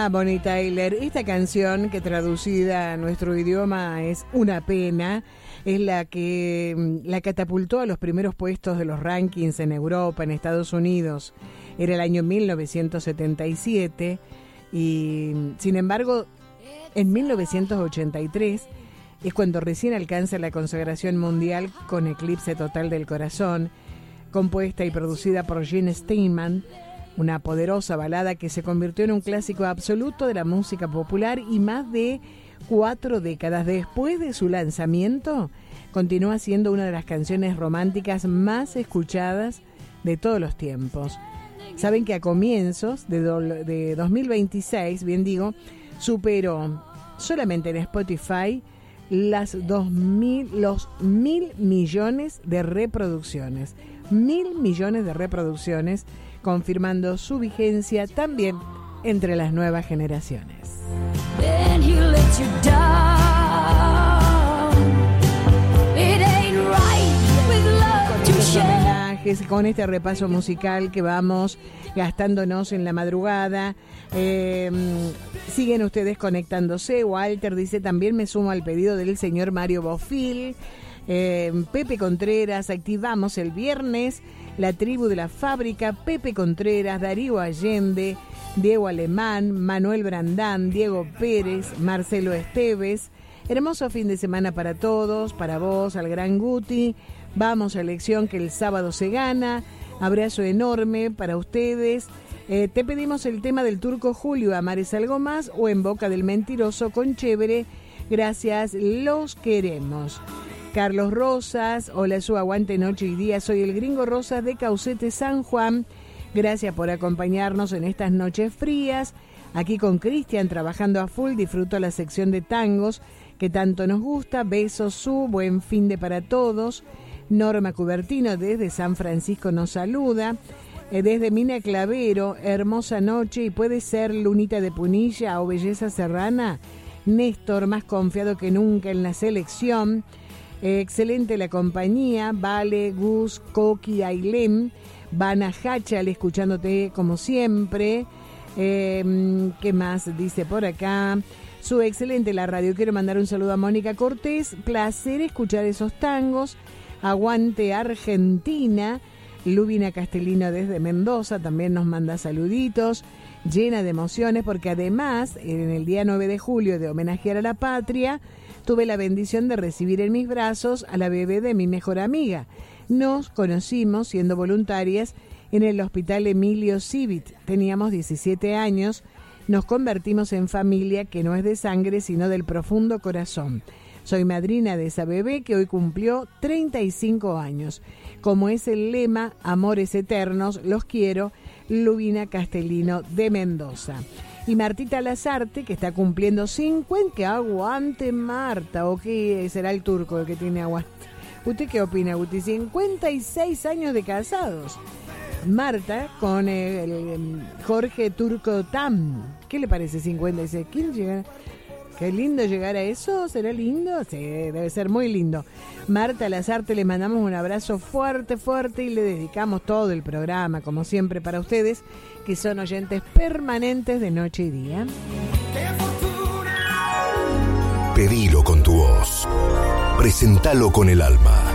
Ah, Bonnie Tyler, esta canción que traducida a nuestro idioma es Una pena, es la que la catapultó a los primeros puestos de los rankings en Europa, en Estados Unidos. Era el año 1977 y, sin embargo, en 1983 es cuando recién alcanza la consagración mundial con Eclipse Total del Corazón, compuesta y producida por Gene Steinman, una poderosa balada que se convirtió en un clásico absoluto de la música popular y más de 4 décadas después de su lanzamiento, continúa siendo una de las canciones románticas más escuchadas de todos los tiempos. Saben que a comienzos de 2026, bien digo, superó solamente en Spotify los 1.000 millones de reproducciones. 1.000 millones de reproducciones, confirmando su vigencia también entre las nuevas generaciones. Con este repaso musical que vamos gastándonos en la madrugada, siguen ustedes conectándose. Walter dice: también me sumo al pedido del señor Mario Bofil. Pepe Contreras, activamos el viernes La Tribu de la Fábrica, Pepe Contreras, Darío Allende, Diego Alemán, Manuel Brandán, Diego Pérez, Marcelo Esteves. Hermoso fin de semana para todos, para vos, al gran Guti. Vamos a elección que el sábado se gana. Abrazo enorme para ustedes. Te pedimos el tema del Turco Julio, Amar es algo más, o En boca del mentiroso con Chévere. Gracias, los queremos. Carlos Rosas, hola, su aguante noche y día, soy el gringo Rosas de Caucete, San Juan. Gracias por acompañarnos en estas noches frías. Aquí con Cristian trabajando a full, disfruto la sección de tangos que tanto nos gusta. Besos, su buen fin de para todos. Norma Cubertino desde San Francisco nos saluda. Desde Mina Clavero, hermosa noche y puede ser Lunita de Punilla o Belleza Serrana. Néstor, más confiado que nunca en la selección. Excelente la compañía. Vale, Gus, Coqui, Ailem, Vana Hachal, escuchándote como siempre. ¿Qué más dice por acá? Su excelente la radio. Quiero mandar un saludo a Mónica Cortés. Placer escuchar esos tangos. Aguante Argentina. Lubina Castellino desde Mendoza también nos manda saluditos, llena de emociones, porque además en el día 9 de julio de homenajear a la patria, tuve la bendición de recibir en mis brazos a la bebé de mi mejor amiga. Nos conocimos siendo voluntarias en el Hospital Emilio Civit. Teníamos 17 años, nos convertimos en familia que no es de sangre sino del profundo corazón. Soy madrina de esa bebé que hoy cumplió 35 años. Como es el lema, amores eternos, los quiero, Lubina Castellino de Mendoza. Y Martita Lazarte, que está cumpliendo 50, que aguante Marta, o que será el turco el que tiene aguante. ¿Usted qué opina, Guti? 56 años de casados. Marta con el Jorge Turco Tam. ¿Qué le parece 56? ¿Quién llega? Qué lindo llegar a eso, ¿será lindo? Sí, debe ser muy lindo. Marta Lazarte, le mandamos un abrazo fuerte, fuerte y le dedicamos todo el programa, como siempre, para ustedes, que son oyentes permanentes de Noche y Día. Pedilo con tu voz, presentalo con el alma.